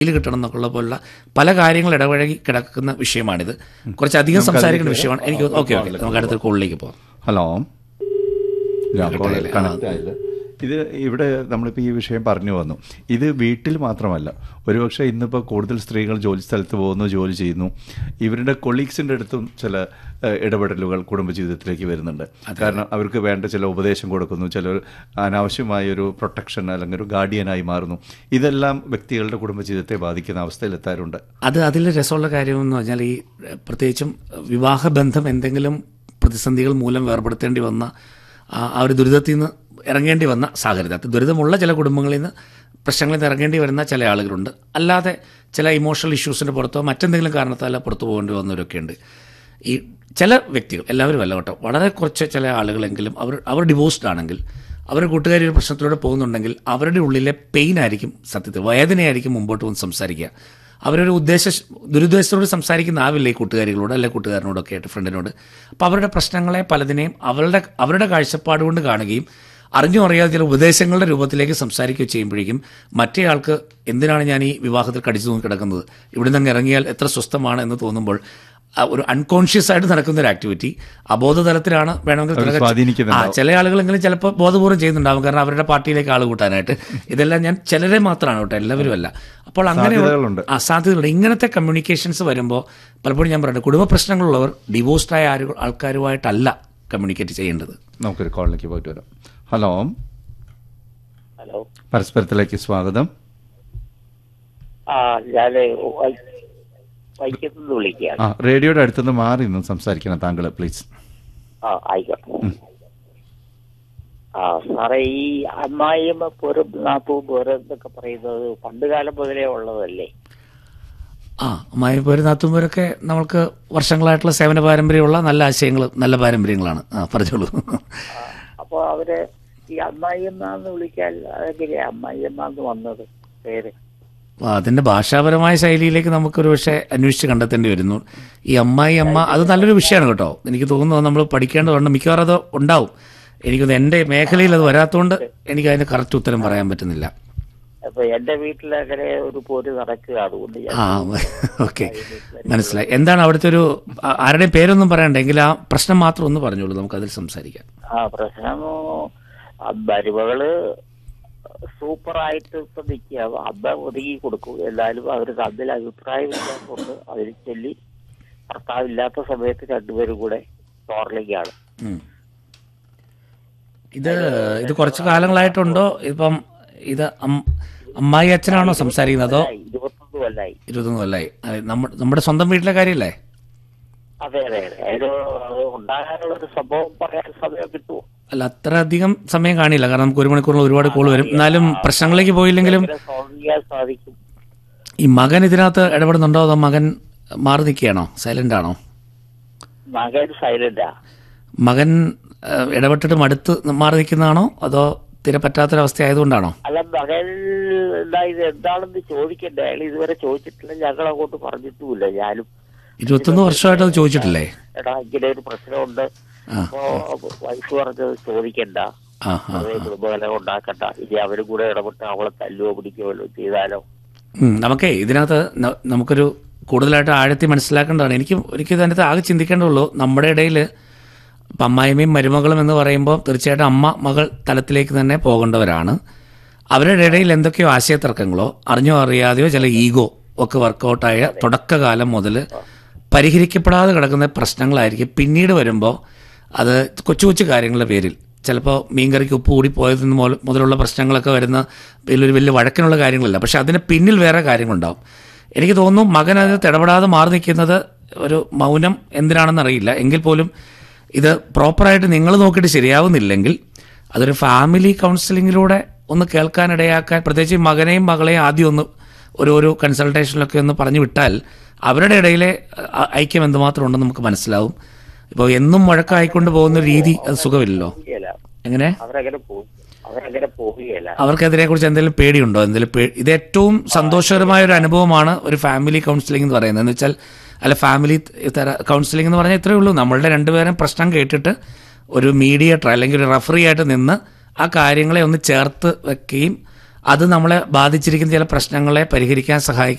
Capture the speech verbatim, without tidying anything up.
കിട്ടണം എന്നൊക്കെയുള്ള പോലുള്ള പല കാര്യങ്ങൾ ഇടപഴകി കിടക്കുന്ന വിഷയമാണിത്. കുറച്ചധികം സംസാരിക്കുന്ന വിഷയമാണ്. എനിക്ക് ഓക്കെ ഓക്കെ നമുക്ക് അടുത്ത കോളിലേക്ക് പോകാം. ഹലോ, ഇത് ഇവിടെ നമ്മളിപ്പോൾ ഈ വിഷയം പറഞ്ഞു വന്നു. ഇത് വീട്ടിൽ മാത്രമല്ല, ഒരുപക്ഷെ ഇന്നിപ്പോൾ കൂടുതൽ സ്ത്രീകൾ ജോലി സ്ഥലത്ത് പോകുന്നു, ജോലി ചെയ്യുന്നു. ഇവരുടെ കൊളീഗ്സിൻ്റെ അടുത്തും ചില ഇടപെടലുകൾ കുടുംബജീവിതത്തിലേക്ക് വരുന്നുണ്ട്. കാരണം അവർക്ക് വേണ്ട ചില ഉപദേശം കൊടുക്കുന്നു, ചിലർ അനാവശ്യമായൊരു പ്രൊട്ടക്ഷൻ അല്ലെങ്കിൽ ഒരു ഗാർഡിയനായി മാറുന്നു. ഇതെല്ലാം വ്യക്തികളുടെ കുടുംബജീവിതത്തെ ബാധിക്കുന്ന അവസ്ഥയിലെത്താറുണ്ട്. അത് അതിൽ രസമുള്ള കാര്യമെന്ന് പറഞ്ഞാൽ ഈ പ്രത്യേകിച്ചും വിവാഹബന്ധം എന്തെങ്കിലും പ്രതിസന്ധികൾ മൂലം വേർപെടുത്തേണ്ടി വന്ന ആ ഒരു ദുരിതത്തിൽ നിന്ന് ഇറങ്ങേണ്ടി വന്ന സാഹചര്യത്തിൽ, ദുരിതമുള്ള ചില കുടുംബങ്ങളിൽ നിന്ന് പ്രശ്നങ്ങളിൽ നിന്ന് ഇറങ്ങേണ്ടി വരുന്ന ചില ആളുകളുണ്ട്. അല്ലാതെ ചില ഇമോഷണൽ ഇഷ്യൂസിൻ്റെ പുറത്തോ മറ്റെന്തെങ്കിലും കാരണത്താൽ പുറത്തു പോകേണ്ടി വന്നവരൊക്കെ ഉണ്ട്. ഈ ചില വ്യക്തികൾ, എല്ലാവരും അല്ല കേട്ടോ, വളരെ കുറച്ച് ചില ആളുകളെങ്കിലും അവർ അവർ ഡിവോഴ്സ്ഡ് ആണെങ്കിൽ, അവരുടെ കൂട്ടുകാരി ഒരു പ്രശ്നത്തിലൂടെ പോകുന്നുണ്ടെങ്കിൽ അവരുടെ ഉള്ളിലെ പെയിൻ ആയിരിക്കും, സത്യത്തിൽ വേദനയായിരിക്കും മുമ്പോട്ട് വന്ന് സംസാരിക്കുക. അവരൊരു ഉദ്ദേശ ദുരുദ്ദേശത്തോട് സംസാരിക്കുന്നാവില്ല ഈ കൂട്ടുകാരികളോട് അല്ലെങ്കിൽ കൂട്ടുകാരനോടൊക്കെ ആയിട്ട്, ഫ്രണ്ടിനോട്. അപ്പോൾ അവരുടെ പ്രശ്നങ്ങളെ പലതിനെയും അവരുടെ അവരുടെ കാഴ്ചപ്പാട് കൊണ്ട് കാണുകയും അറിഞ്ഞോ അറിയാതെ ചില ഉപദേശങ്ങളുടെ രൂപത്തിലേക്ക് സംസാരിക്കുകയോ ചെയ്യുമ്പോഴേക്കും മറ്റേ ആൾക്ക് എന്തിനാണ് ഞാൻ ഈ വിവാഹത്തിൽ കടിച്ചു തൂങ്ങി കിടക്കുന്നത്, ഇവിടെ നിന്ന് ഇറങ്ങിയാൽ എത്ര സ്വസ്ഥമാണ് എന്ന് തോന്നുമ്പോൾ ഒരു അൺകോൺഷ്യസ് ആയിട്ട് നടക്കുന്ന ഒരു ആക്ടിവിറ്റി അബോധതലത്തിലാണ് വേണമെങ്കിൽ ആ ചില ആളുകളെങ്കിലും ചിലപ്പോൾ ബോധപൂർവ്വം ചെയ്യുന്നുണ്ടാകും, കാരണം അവരുടെ പാർട്ടിയിലേക്ക് ആൾ കൂട്ടാനായിട്ട്. ഇതെല്ലാം ഞാൻ ചിലരെ മാത്രമാണ് കേട്ടോ, എല്ലാവരും അല്ല. അപ്പോൾ അങ്ങനെ അസാധ്യതകളുണ്ട്. ഇങ്ങനത്തെ കമ്മ്യൂണിക്കേഷൻസ് വരുമ്പോൾ പലപ്പോഴും ഞാൻ പറയുന്നത് കുടുംബ പ്രശ്നങ്ങളുള്ളവർ ഡിവോഴ്സ്ഡായ ആൾക്കാരുമായിട്ടല്ല കമ്മ്യൂണിക്കേറ്റ് ചെയ്യേണ്ടത്. നമുക്കൊരു കോളിലേക്ക് പോയിട്ട് വരാം. ഹലോ ഹലോ പരസ്പരത്തിലേക്ക് സ്വാഗതം. ആ ഞാൻ വൈക്കത്തുനിന്ന് വിളിക്കുകയാണ്. ആ റേഡിയോയുടെ അടുത്തുനിന്ന് മാറി നിന്ന് സംസാരിക്കണം താങ്കൾ, പ്ലീസ്. ആ ആയിക്കോട്ടെ. ആ സാറേ, ഈ അമ്മായിയമ്മ പോരും നാപ്പും പോരും എന്നൊക്കെ പറയുന്നത് പണ്ട് കാലം മുതലേ ഉള്ളതല്ലേ? ആ അമ്മായി പോരും നാത്തും പോരൊക്കെ നമ്മൾക്ക് വർഷങ്ങളായിട്ടുള്ള സേവന പാരമ്പര്യമുള്ള നല്ല ആശയങ്ങൾ, നല്ല പാരമ്പര്യങ്ങളാണ്. ആ പറഞ്ഞോളൂ. അപ്പൊ അവര് ഈ അമ്മായിയമ്മ എന്ന് വിളിക്കാൻ അതെങ്ങനെയാ അമ്മായിയമ്മ എന്ന് വന്നത് പേര്? അതിന്റെ ഭാഷാപരമായ ശൈലിയിലേക്ക് നമുക്കൊരു പക്ഷേ അന്വേഷിച്ച് കണ്ടെത്തേണ്ടി വരുന്നു. ഈ അമ്മായി അമ്മ അത് നല്ലൊരു വിഷയമാണ് കേട്ടോ. എനിക്ക് തോന്നുന്നത് നമ്മൾ പഠിക്കേണ്ടതുണ്ട്. മിക്കവാറും അത് ഉണ്ടാവും. എനിക്കൊന്ന് എൻ്റെ മേഖലയിൽ അത് വരാത്തതുകൊണ്ട് എനിക്ക് അതിന് കറക്റ്റ് ഉത്തരം പറയാൻ പറ്റുന്നില്ല. അപ്പൊ എന്റെ വീട്ടിൽ അങ്ങനെ ഒരു പോര് നടക്കുക, അതുകൊണ്ട് ആ ഓക്കെ, മനസ്സിലായി. എന്താണ് അവിടുത്തെ ഒരു ആരുടെയും പേരൊന്നും പറയണ്ടെങ്കിൽ ആ പ്രശ്നം മാത്രം ഒന്ന് പറഞ്ഞോളൂ, നമുക്ക് അതിൽ സംസാരിക്കാം. ആ പ്രശ്നം മരുമകള് സൂപ്പറായിട്ട് ഇപ്പൊ നിൽക്കുക, അമ്മ ഒതുങ്ങി കൊടുക്കും. എന്നാലും അവർക്ക് അതിൽ അഭിപ്രായമില്ലാത്തതുകൊണ്ട് അതിൽ ചൊല്ലി ഭർത്താവില്ലാത്ത സമയത്ത് രണ്ടുപേരും കൂടെ ടോർലിംഗാണ്. ഇത് ഇത് കുറച്ചു കാലങ്ങളായിട്ടുണ്ടോ? ഇപ്പം ഇത് അമ്മായി അച്ഛനാണോ സംസാരിക്കുന്നത് അതോ? ഇരുപത്തൊന്ന് കൊല്ലായി. ഇരുപത്തൊന്ന് കൊല്ലായി. നമ്മുടെ സ്വന്തം വീട്ടിലെ കാര്യമല്ലേ? അതെ അതെ അതെ. ഉണ്ടാകാനുള്ള ഒരു സംഭവം പറയാൻ സമയം കിട്ടുമോ? അല്ല, അത്ര അധികം സമയം കാണില്ല, കാരണം നമുക്ക് ഒരു മണിക്കൂറിൽ ഒരുപാട് കോൾ വരും. എന്നാലും പ്രശ്നങ്ങളിലേക്ക് പോയില്ലെങ്കിലും സാധിക്കും. ഈ മകൻ ഇതിനകത്ത് ഇടപെടുന്നുണ്ടോ അതോ മകൻ മാറി നിൽക്കുകയാണോ, സൈലന്റ് ആണോ? മകൻ സൈലന്റാ. മകൻ ഇടപെട്ടിട്ട് മടുത്ത് മാറി നിൽക്കുന്നതാണോ അതോ തീരെ പറ്റാത്തൊരവസ്ഥ ആയതുകൊണ്ടാണോ? അല്ല, മകൻ ഇത് എന്താണെന്ന് ചോദിക്കണ്ടേ, അയാൾ ഇതുവരെ ചോദിച്ചിട്ടില്ല, ഞങ്ങൾ അങ്ങോട്ട് പറഞ്ഞിട്ടുമില്ല. ഞാനും ഇരുപത്തൊന്ന് വർഷമായിട്ട് അത് ചോദിച്ചിട്ടില്ലേ? എടാ ഇങ്ങനെ ഒരു പ്രശ്നമുണ്ട്, അപ്പോ വൈഫ് പറഞ്ഞത് ചോദിക്കണ്ട, കുടുംബകലം ഉണ്ടാക്കണ്ട, ഇനി അവരും കൂടെ ഇടപെട്ട് അവളെ തല്ലുവോ പിടിക്കുമല്ലോ ചെയ്താലോ. നമുക്കേ ഇതിനകത്ത് നമുക്കൊരു കൂടുതലായിട്ട് ആഴത്തി മനസ്സിലാക്കേണ്ടതാണ്. എനിക്ക് ഒരിക്കലും ഇതിനകത്ത് ആകെ ചിന്തിക്കേണ്ടതുള്ളൂ, നമ്മുടെ ഇടയിൽ ഇപ്പം അമ്മായിമ്മയും മരുമകളും എന്ന് പറയുമ്പോൾ തീർച്ചയായിട്ടും അമ്മ മകൾ തലത്തിലേക്ക് തന്നെ പോകേണ്ടവരാണ്. അവരുടെ ഇടയിൽ എന്തൊക്കെയോ ആശയതർക്കങ്ങളോ അറിഞ്ഞോ അറിയാതെയോ ചില ഈഗോ ഒക്കെ വർക്കൗട്ടായ തുടക്കകാലം മുതൽ പരിഹരിക്കപ്പെടാതെ കിടക്കുന്ന പ്രശ്നങ്ങളായിരിക്കും പിന്നീട് വരുമ്പോൾ അത് കൊച്ചു കൊച്ചു കാര്യങ്ങളുടെ പേരിൽ ചിലപ്പോൾ മീൻകറിക്ക് ഉപ്പ് കൂടി പോയതിന് മുതലുള്ള പ്രശ്നങ്ങളൊക്കെ വരുന്ന വലിയൊരു വലിയ വഴക്കിനുള്ള കാര്യങ്ങളല്ല, പക്ഷെ അതിന് പിന്നിൽ വേറെ കാര്യങ്ങളുണ്ടാവും. എനിക്ക് തോന്നുന്നു മകൻ അതിന് ഇടപെടാതെ മാറി നിൽക്കുന്നത് ഒരു മൗനം എന്തിനാണെന്നറിയില്ല, എങ്കിൽ പോലും ഇത് പ്രോപ്പറായിട്ട് നിങ്ങൾ നോക്കിയിട്ട് ശരിയാവുന്നില്ലെങ്കിൽ അതൊരു ഫാമിലി കൗൺസിലിങ്ങിലൂടെ ഒന്ന് കേൾക്കാനിടയാക്കാൻ, പ്രത്യേകിച്ച് മകനെയും മകളെയും ആദ്യം ഒന്ന് ഒരു ഒരു കൺസൾട്ടേഷനിലൊക്കെ ഒന്ന് പറഞ്ഞു വിട്ടാൽ അവരുടെ ഇടയിലെ ഐക്യം എന്തുമാത്രം ഉണ്ടെന്ന് നമുക്ക് മനസ്സിലാവും. ഇപ്പോൾ എന്നും വഴക്കായിക്കൊണ്ട് പോകുന്ന രീതി അത് സുഖമില്ലല്ലോ. എങ്ങനെ അവർക്കെതിരെ കുറിച്ച് എന്തെങ്കിലും പേടിയുണ്ടോ? എന്തെങ്കിലും ഇത് ഏറ്റവും സന്തോഷകരമായ ഒരു അനുഭവമാണ് ഒരു ഫാമിലി കൗൺസിലിംഗ് എന്ന് പറയുന്നത്. എന്ന് വെച്ചാൽ അല്ല, ഫാമിലി കൗൺസിലിംഗ് എന്ന് പറഞ്ഞാൽ ഇത്രയേ ഉള്ളൂ, നമ്മളുടെ രണ്ടുപേരും പ്രശ്നം കേട്ടിട്ട് ഒരു മീഡിയേറ്റർ അല്ലെങ്കിൽ ഒരു റഫറി ആയിട്ട് നിന്ന് ആ കാര്യങ്ങളെ ഒന്ന് ചേർത്ത് വെക്കുകയും അത് നമ്മളെ ബാധിച്ചിരിക്കുന്ന ചില പ്രശ്നങ്ങളെ പരിഹരിക്കാൻ സഹായിക്കും.